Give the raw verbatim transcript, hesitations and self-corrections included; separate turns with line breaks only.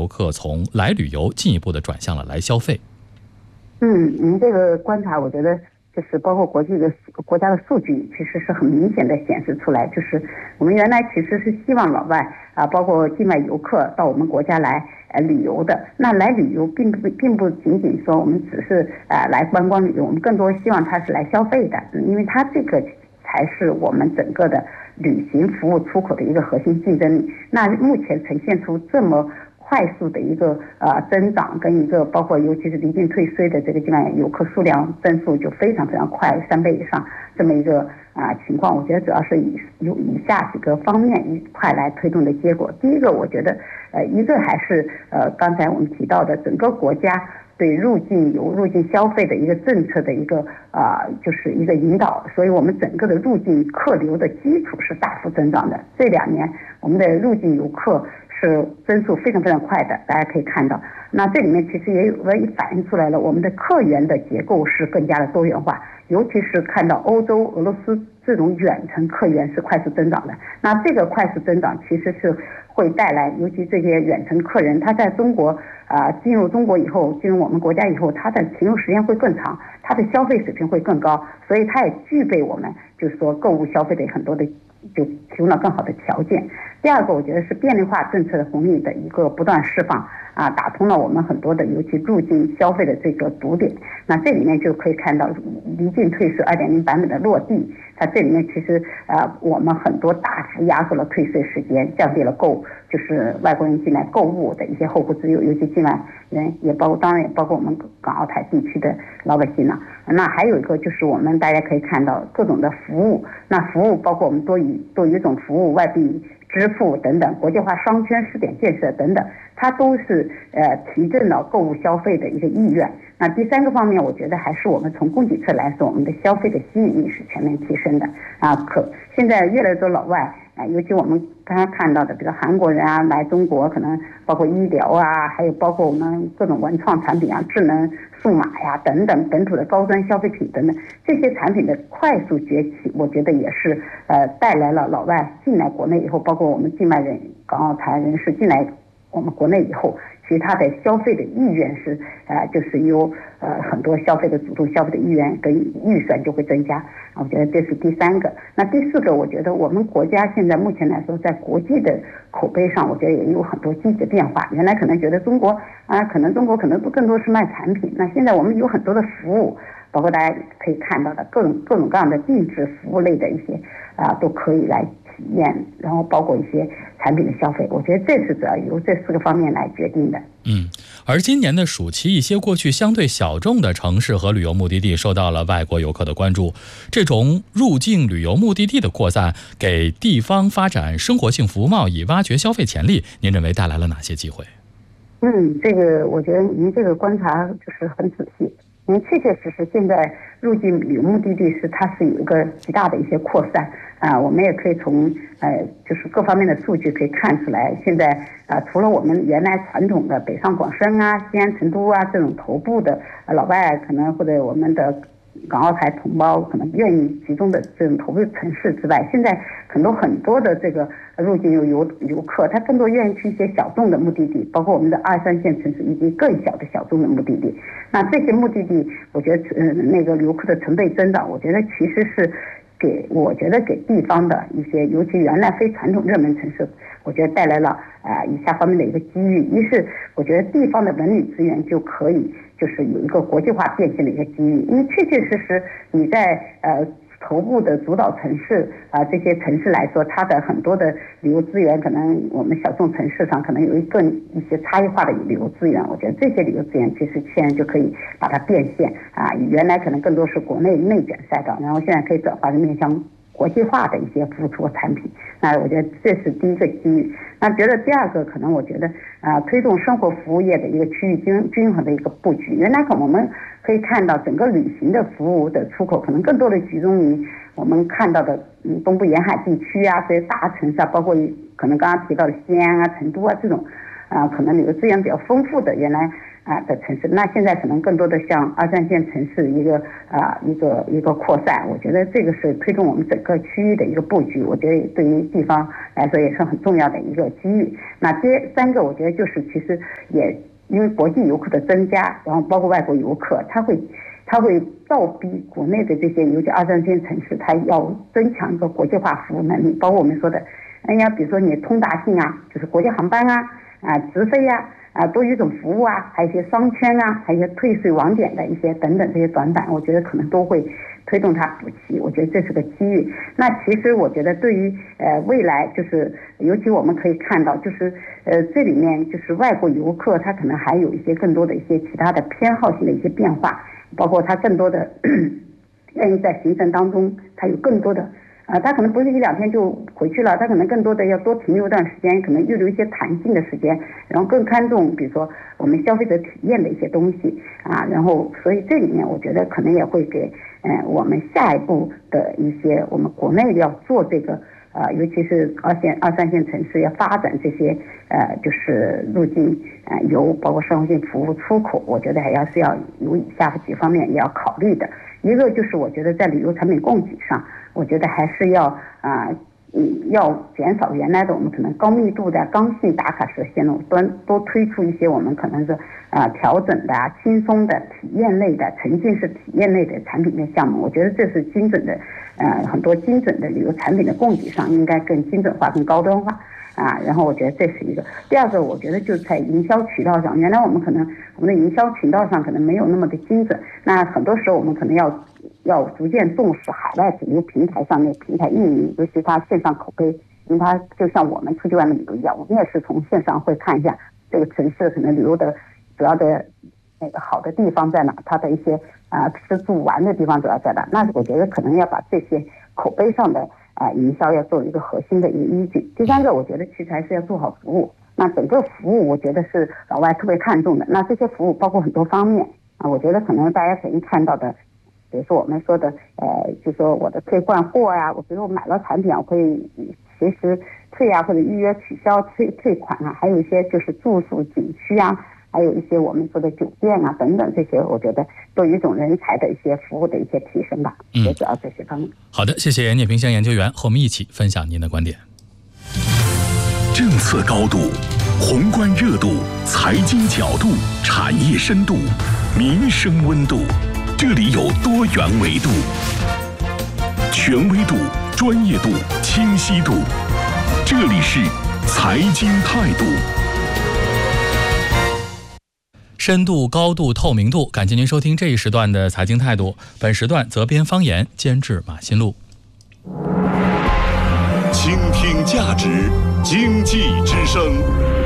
游客从来旅游进一步的转向了来消费。
嗯，您这个观察，我觉得就是包括国际的国家的数据，其实是很明显的显示出来，就是我们原来其实是希望老外啊，包括境外游客到我们国家来呃旅游的。那来旅游并不并不仅仅说我们只是呃来观光旅游，我们更多希望他是来消费的，因为他这个才是我们整个的旅行服务出口的一个核心竞争力。那目前呈现出这么快速的一个呃增长，跟一个包括尤其是离境退税的这个境外游客数量增速就非常非常快，三倍以上这么一个啊、呃、情况，我觉得主要是以有以下几个方面一块来推动的结果。第一个，我觉得呃一个还是呃刚才我们提到的整个国家对入境游、入境消费的一个政策的一个啊、呃，就是一个引导，所以我们整个的入境客流的基础是大幅增长的。这两年我们的入境游客是增速非常非常快的，大家可以看到。那这里面其实也有也反映出来了，我们的客源的结构是更加的多元化，尤其是看到欧洲、俄罗斯这种远程客源是快速增长的。那这个快速增长其实是会带来，尤其这些远程客人，他在中国啊、呃、进入中国以后，进入我们国家以后，他的停留时间会更长，他的消费水平会更高，所以他也具备我们就是说购物消费的很多的就提供了更好的条件。第二个，我觉得是便利化政策的红利的一个不断释放啊，打通了我们很多的尤其入境消费的这个堵点。那这里面就可以看到离境退税 二点零 版本的落地，它这里面其实呃我们很多大幅压缩了退税时间，降低了购就是外国人进来购物的一些后顾之忧，尤其境外人也包括当然也包括我们港澳台地区的老百姓了。那还有一个就是我们大家可以看到各种的服务，那服务包括我们多语多语种服务、外币支付等等，国际化商圈试点建设等等，它都是呃提振了购物消费的一个意愿。那第三个方面，我觉得还是我们从供给侧来说，我们的消费的吸引力是全面提升的啊。可现在越来越多老外啊，尤其我们刚刚看到的，比如韩国人啊来中国，可能包括医疗啊，还有包括我们各种文创产品啊、智能数码呀等等本土的高端消费品等等，这些产品的快速崛起，我觉得也是呃带来了老外进来国内以后，包括我们境外人、港澳台人士进来我们国内以后，其实他的消费的意愿是呃就是由呃很多消费的主动消费的意愿跟预算就会增加，我觉得这是第三个。那第四个，我觉得我们国家现在目前来说，在国际的口碑上，我觉得也有很多积极的变化。原来可能觉得中国啊，可能中国可能更多是卖产品，那现在我们有很多的服务，包括大家可以看到的各种各种各样的定制服务类的一些啊，都可以来体验，然后包括一些产品的消费，我觉得这是主要由这四个方面来决定的。
嗯，而今年的暑期，一些过去相对小众的城市和旅游目的地受到了外国游客的关注。这种入境旅游目的地的扩散，给地方发展生活性服务贸易、挖掘消费潜力，您认为带来了哪些机会？
嗯，这个我觉得您这个观察就是很仔细。因为确确实实，现在入境旅游目的地是它是有一个极大的一些扩散啊、呃，我们也可以从呃就是各方面的数据可以看出来，现在啊、呃、除了我们原来传统的北上广深啊、西安、成都啊这种头部的、呃、老外可能或者我们的港澳台同胞可能愿意集中的这种头部城市之外，现在很多很多的这个入境游游游客，他更多愿意去一些小众的目的地，包括我们的二三线城市以及更小的小众的目的地。那这些目的地，我觉得呃那个游客的成倍增长，我觉得其实是给我觉得给地方的一些，尤其原来非传统热门城市，我觉得带来了啊、呃、以下方面的一个机遇。一是我觉得地方的文旅资源就可以就是有一个国际化变现的一个机遇，因为确确实实你在呃头部的主导城市啊、呃，这些城市来说，它的很多的旅游资源，可能我们小众城市上可能有一个一些差异化的旅游资源。我觉得这些旅游资源其实现在就可以把它变现啊，原来可能更多是国内内卷赛道，然后现在可以转化成面向国际化的一些付出产品。那我觉得这是第一个机遇。那觉得第二个可能我觉得啊、呃，推动生活服务业的一个区域均均衡的一个布局。原来可能我们可以看到整个旅行的服务的出口可能更多的集中于我们看到的嗯东部沿海地区啊，这些大城市啊，包括可能刚刚提到的西安啊、成都啊这种啊、呃，可能旅游资源比较丰富的原来啊的城市。那现在可能更多的像二三线城市一个啊一个一个扩散，我觉得这个是推动我们整个区域的一个布局，我觉得对于地方来说也是很重要的一个机遇。那第三个，我觉得就是其实也因为国际游客的增加，然后包括外国游客，他会他会倒逼国内的这些尤其二三线城市，它要增强一个国际化服务能力，包括我们说的，哎呀，比如说你通达性啊，就是国际航班啊啊直飞呀。啊，多语种服务啊，还有一些商圈啊，还有一些退税网点的一些等等这些短板，我觉得可能都会推动它补齐，我觉得这是个机遇。那其实我觉得对于呃未来，就是尤其我们可以看到，就是呃这里面就是外国游客他可能还有一些更多的一些其他的偏好性的一些变化，包括他更多的愿意在行程当中，他有更多的。呃，他可能不是一两天就回去了，他可能更多的要多停留一段时间，可能预留一些弹性的时间，然后更看重比如说我们消费者体验的一些东西啊，然后所以这里面我觉得可能也会给呃我们下一步的一些我们国内要做这个呃，尤其是二线二三线城市要发展这些呃就是入境呃游包括商务性服务出口，我觉得还要是要有以下几方面也要考虑的。一个就是我觉得在旅游产品供给上，我觉得还是要啊、呃，嗯，要减少原来的我们可能高密度的刚性打卡式的线路，多多推出一些我们可能是啊、呃、调整的、啊、轻松的体验类的、沉浸式体验类的产品的项目。我觉得这是精准的，呃，很多精准的旅游产品的供给上应该更精准化、更高端化。啊，然后我觉得这是一个。第二个，我觉得就是在营销渠道上，原来我们可能我们的营销渠道上可能没有那么的精准，那很多时候我们可能要要逐渐重视海外主流平台上面平台运营，尤其它线上口碑，因为它就像我们出去外面旅游一样，我们也是从线上会看一下这个城市可能旅游的主要的那个好的地方在哪，它的一些啊、呃、吃住玩的地方主要在哪，那我觉得可能要把这些口碑上的。啊、呃，营销要做一个核心的一个依据。第三个，我觉得其实还是要做好服务。那整个服务，我觉得是老外特别看重的。那这些服务包括很多方面啊，我觉得可能大家肯定看到的，比如说我们说的，呃，就说我的退换货呀、啊，我比如我买了产品啊，我可以随时退啊，或者预约取消退退款啊，还有一些就是住宿景区啊。还有一些我们说的酒店啊等等，这些我觉得都有一种人才的一些服务的一些提升吧，也主要这些方面。
好的，谢谢聂平香研究员和我们一起分享您的观点。
政策高度、宏观热度、财经角度、产业深度、民生温度，这里有多元维度，权威度、专业度、清晰度，这里是财经态度。
深度、高度、透明度，感谢您收听这一时段的财经态度。本时段责编方言，监制马新路。
倾听价值，经济之声。